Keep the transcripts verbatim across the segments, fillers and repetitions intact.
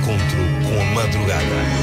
encontro com a madrugada.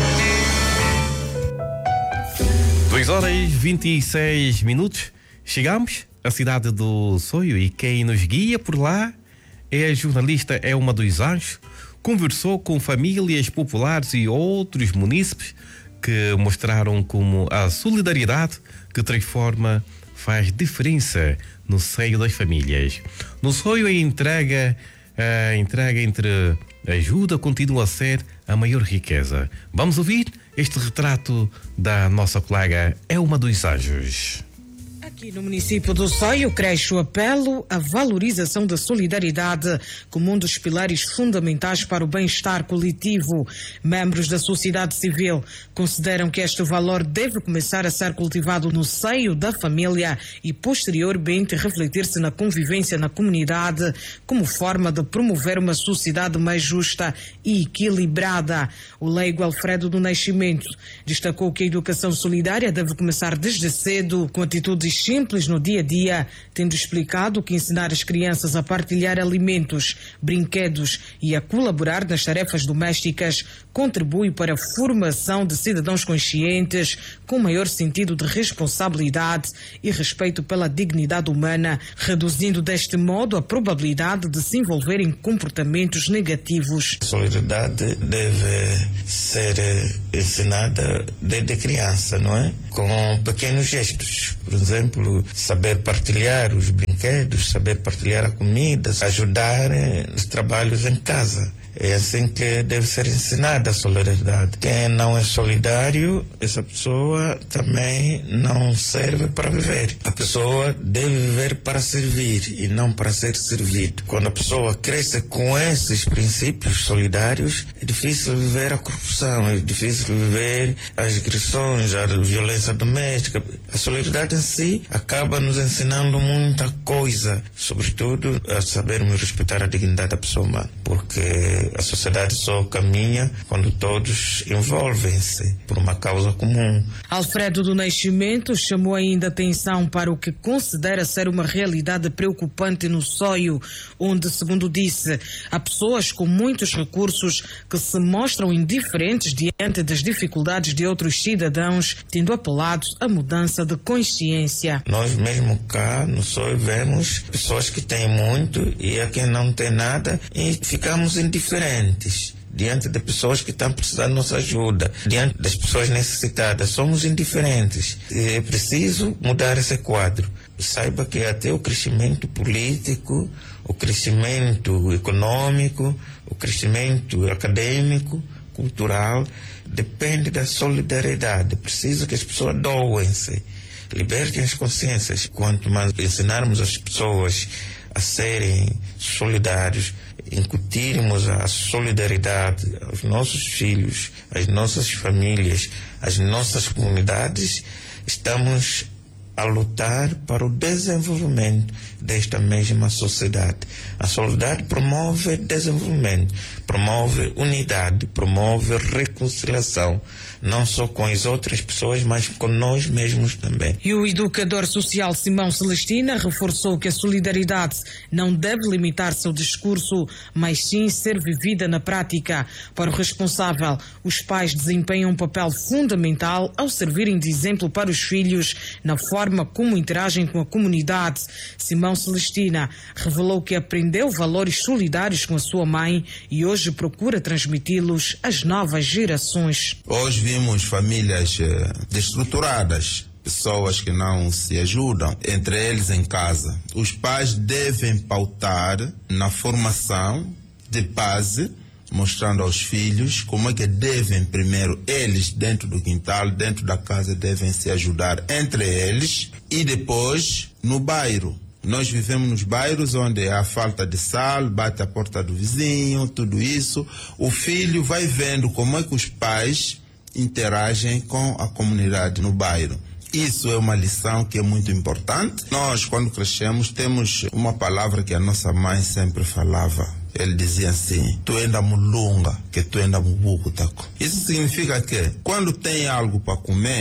duas horas e vinte e seis minutos. Chegamos à cidade do Soio e quem nos guia por lá é a jornalista Elma dos Anjos. Conversou com famílias populares e outros munícipes que mostraram como a solidariedade que transforma faz diferença no seio das famílias. No Soio, a entrega, a entrega entre ajuda continua a ser a maior riqueza. Vamos ouvir este retrato da nossa colega Elma dos Anjos. Aqui no município do Soio cresce o apelo à valorização da solidariedade como um dos pilares fundamentais para o bem-estar coletivo. Membros da sociedade civil consideram que este valor deve começar a ser cultivado no seio da família e posteriormente refletir-se na convivência na comunidade como forma de promover uma sociedade mais justa e equilibrada. O leigo Alfredo do Nascimento destacou que a educação solidária deve começar desde cedo com atitudes simples no dia a dia, tendo explicado que ensinar as crianças a partilhar alimentos, brinquedos e a colaborar nas tarefas domésticas contribui para a formação de cidadãos conscientes com maior sentido de responsabilidade e respeito pela dignidade humana, reduzindo deste modo a probabilidade de se envolver em comportamentos negativos. A solidariedade deve ser ensinada desde criança, não é? Com pequenos gestos. Por exemplo, saber partilhar os brinquedos, saber partilhar a comida, ajudar nos trabalhos em casa. É assim que deve ser ensinada a solidariedade. Quem não é solidário, essa pessoa também não serve para viver. A pessoa deve viver para servir e não para ser servido. Quando a pessoa cresce com esses princípios solidários, é difícil viver a corrupção, é difícil viver as agressões, a violência doméstica. A solidariedade em si acaba nos ensinando muita coisa, sobretudo a sabermos respeitar a dignidade da pessoa humana, porque a sociedade só caminha quando todos envolvem-se por uma causa comum. Alfredo do Nascimento chamou ainda atenção para o que considera ser uma realidade preocupante no Soio, onde, segundo disse, há pessoas com muitos recursos que se mostram indiferentes diante das dificuldades de outros cidadãos, tendo apelado à mudança de consciência. Nós mesmo cá no Soio vemos pessoas que têm muito e a quem não tem nada e ficamos indiferentes diante de pessoas que estão precisando de nossa ajuda, diante das pessoas necessitadas. Somos indiferentes. É preciso mudar esse quadro. Saiba que até o crescimento político, o crescimento econômico, o crescimento acadêmico, cultural, depende da solidariedade. É preciso que as pessoas doem-se, libertem as consciências. Quanto mais ensinarmos as pessoas a serem solidários, incutirmos a solidariedade aos nossos filhos, às nossas famílias, às nossas comunidades, estamos a lutar para o desenvolvimento desta mesma sociedade. A solidariedade promove desenvolvimento, promove unidade, promove reconciliação, não só com as outras pessoas, mas com nós mesmos também. E o educador social Simão Celestina reforçou que a solidariedade não deve limitar-se ao discurso, mas sim ser vivida na prática. Para o responsável, os pais desempenham um papel fundamental ao servirem de exemplo para os filhos na forma como interagem com a comunidade. Simão Celestina revelou que aprendeu valores solidários com a sua mãe e hoje procura transmiti-los às novas gerações. Hoje vimos famílias eh, destruturadas, pessoas que não se ajudam entre eles em casa. Os pais devem pautar na formação de base, mostrando aos filhos como é que devem primeiro eles dentro do quintal, dentro da casa, devem se ajudar entre eles e depois no bairro. Nós vivemos nos bairros onde há falta de sal, bate a porta do vizinho, tudo isso. O filho vai vendo como é que os pais interagem com a comunidade no bairro. Isso é uma lição que é muito importante. Nós, quando crescemos, temos uma palavra que a nossa mãe sempre falava. Ele dizia assim: tu anda mulunga, que tu anda mubuco taco. Isso significa que quando tem algo para comer,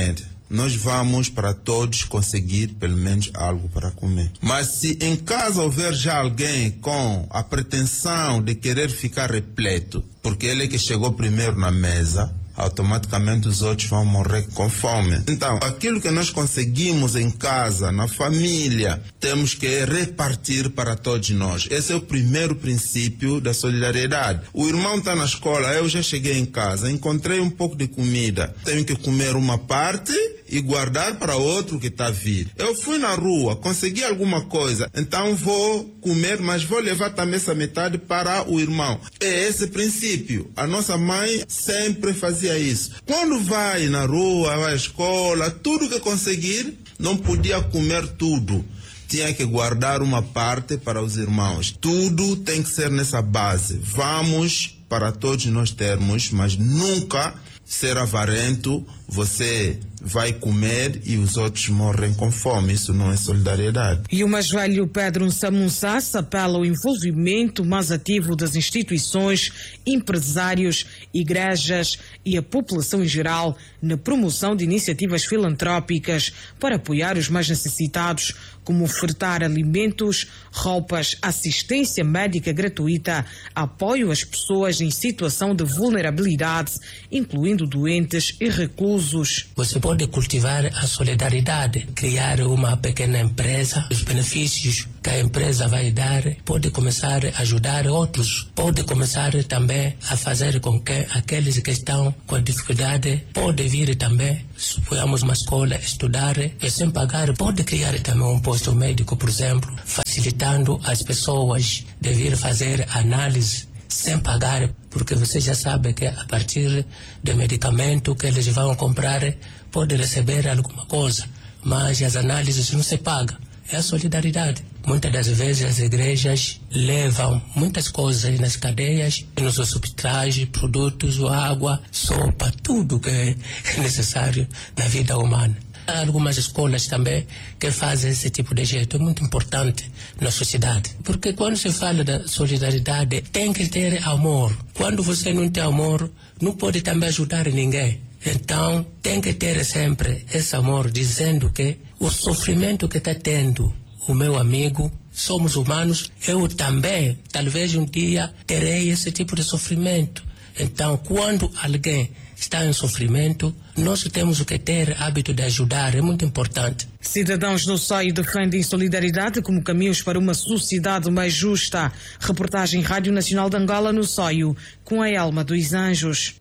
nós vamos para todos conseguir pelo menos algo para comer. Mas se em casa houver já alguém com a pretensão de querer ficar repleto, porque ele é que chegou primeiro na mesa, automaticamente os outros vão morrer com fome. Então, aquilo que nós conseguimos em casa, na família, temos que repartir para todos nós. Esse é o primeiro princípio da solidariedade. O irmão está na escola, eu já cheguei em casa, encontrei um pouco de comida, tenho que comer uma parte e guardar para outro que está a vir. Eu fui na rua, consegui alguma coisa, então vou comer, mas vou levar também essa metade para o irmão. É esse princípio. A nossa mãe sempre fazia isso. Quando vai na rua, vai à escola, tudo que conseguir, não podia comer tudo. Tinha que guardar uma parte para os irmãos. Tudo tem que ser nessa base. Vamos para todos nós termos, mas nunca ser avarento. Você vai comer e os outros morrem com fome. Isso não é solidariedade. E o mais velho Pedro Nsamunsasa apela ao envolvimento mais ativo das instituições, empresários, igrejas e a população em geral na promoção de iniciativas filantrópicas para apoiar os mais necessitados, como ofertar alimentos, roupas, assistência médica gratuita, apoio às pessoas em situação de vulnerabilidade, incluindo doentes e reclusos. Você pode cultivar a solidariedade, criar uma pequena empresa, os benefícios que a empresa vai dar, pode começar a ajudar outros, pode começar também a fazer com que aqueles que estão com dificuldade, pode vir também, suponhamos uma escola, estudar e sem pagar, pode criar também um posto médico, por exemplo, facilitando as pessoas de vir fazer análise sem pagar, porque você já sabe que a partir do medicamento que eles vão comprar, pode receber alguma coisa, mas as análises não se pagam. É a solidariedade. Muitas das vezes as igrejas levam muitas coisas nas cadeias, nos hospitais, produtos, água, sopa, tudo que é necessário na vida humana. Há algumas escolas também que fazem esse tipo de jeito, é muito importante na sociedade. Porque quando se fala da solidariedade, tem que ter amor. Quando você não tem amor, não pode também ajudar ninguém. Então, tem que ter sempre esse amor, dizendo que o sofrimento que está tendo o meu amigo, somos humanos, eu também, talvez um dia, terei esse tipo de sofrimento. Então, quando alguém está em sofrimento, nós temos que ter hábito de ajudar, é muito importante. Cidadãos do Soio defendem solidariedade como caminhos para uma sociedade mais justa. Reportagem Rádio Nacional de Angola no Soio, com a Elma dos Anjos.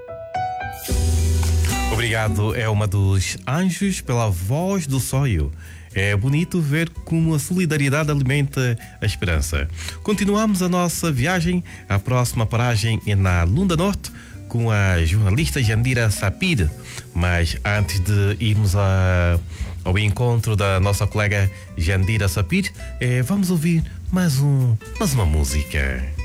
Obrigado, Elma dos Anjos, pela voz do Soio. É bonito ver como a solidariedade alimenta a esperança. Continuamos a nossa viagem. A próxima paragem é na Lunda Norte, com a jornalista Jandira Sapir. Mas antes de irmos a, ao encontro da nossa colega Jandira Sapir, eh, vamos ouvir mais, um, mais uma música.